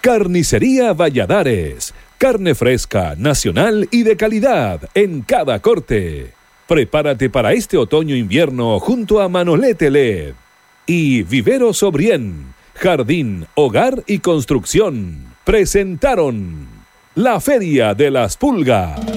Carnicería Valladares. Carne fresca, nacional y de calidad en cada corte. Prepárate para este otoño-invierno junto a Manolete LED. Y Vivero Sobrien, Jardín, Hogar y Construcción presentaron la Feria de las Pulgas.